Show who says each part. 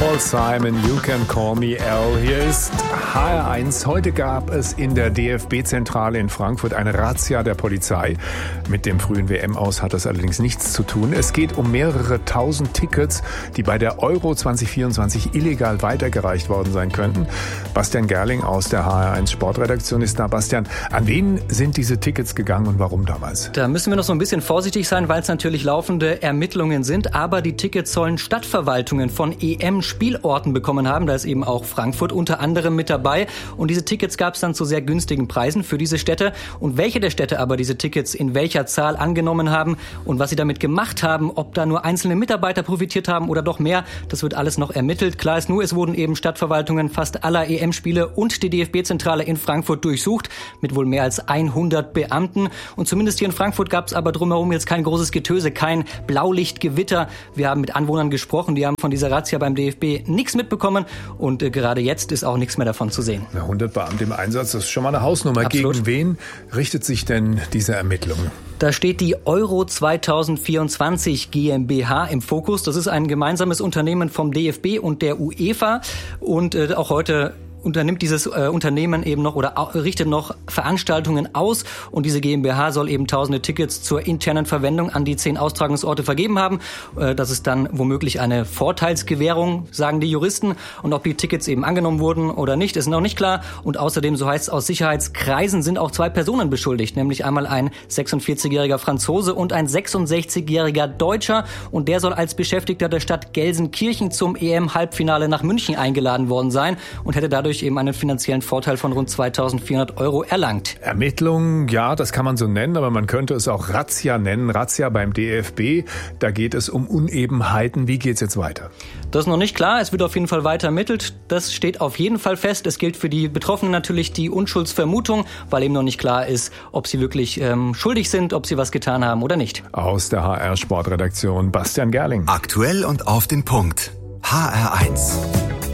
Speaker 1: Paul Simon, You Can Call Me Al. Hier ist HR1. Heute gab es in der DFB-Zentrale in Frankfurt eine Razzia der Polizei. Mit dem frühen WM-Aus hat das allerdings nichts zu tun. Es geht um mehrere tausend Tickets, die bei der Euro 2024 illegal weitergereicht worden sein könnten. Bastian Gerling aus der HR1 Sportredaktion ist da. Bastian, an wen sind diese Tickets gegangen und warum damals?
Speaker 2: Da müssen wir noch so ein bisschen vorsichtig sein, weil es natürlich laufende Ermittlungen sind. Aber die Tickets sollen Stadtverwaltungen von EM-Spielorten bekommen haben. Da ist eben auch Frankfurt unter anderem mit dabei. Und diese Tickets gab es dann zu sehr günstigen Preisen für diese Städte. Und welche der Städte aber diese Tickets in welcher Zahl angenommen haben und was sie damit gemacht haben, ob da nur einzelne Mitarbeiter profitiert haben oder doch mehr, das wird alles noch ermittelt. Klar ist nur, es wurden eben Stadtverwaltungen fast aller EM-Spiele und die DFB-Zentrale in Frankfurt durchsucht, mit wohl mehr als 100 Beamten. Und zumindest hier in Frankfurt gab es aber drumherum jetzt kein großes Getöse, kein Blaulichtgewitter. Wir haben mit Anwohnern gesprochen, die haben von dieser Razzia beim DFB nichts mitbekommen und gerade jetzt ist auch nichts mehr davon zu sehen.
Speaker 1: 100 Beamte im Einsatz, das ist schon mal eine Hausnummer.
Speaker 2: Absolut.
Speaker 1: Gegen wen richtet sich denn diese Ermittlung?
Speaker 2: Da steht die Euro 2024 GmbH im Fokus. Das ist ein gemeinsames Unternehmen vom DFB und der UEFA und auch heute unternimmt dieses Unternehmen eben noch oder richtet noch Veranstaltungen aus und diese GmbH soll eben tausende Tickets zur internen Verwendung an die 10 Austragungsorte vergeben haben. Das ist dann womöglich eine Vorteilsgewährung, sagen die Juristen. Und ob die Tickets eben angenommen wurden oder nicht, ist noch nicht klar. Und außerdem, so heißt es aus Sicherheitskreisen, sind auch 2 Personen beschuldigt, nämlich einmal ein 46-jähriger Franzose und ein 66-jähriger Deutscher. Und der soll als Beschäftigter der Stadt Gelsenkirchen zum EM-Halbfinale nach München eingeladen worden sein und hätte dadurch eben einen finanziellen Vorteil von rund 2.400 € erlangt.
Speaker 1: Ermittlungen, ja, das kann man so nennen, aber man könnte es auch Razzia nennen. Razzia beim DFB, da geht es um Unebenheiten. Wie geht's jetzt weiter?
Speaker 2: Das ist noch nicht klar. Es wird auf jeden Fall weiter ermittelt. Das steht auf jeden Fall fest. Es gilt für die Betroffenen natürlich die Unschuldsvermutung, weil eben noch nicht klar ist, ob sie wirklich schuldig sind, ob sie was getan haben oder nicht.
Speaker 1: Aus der HR Sportredaktion Bastian Gerling.
Speaker 3: Aktuell und auf den Punkt. HR1.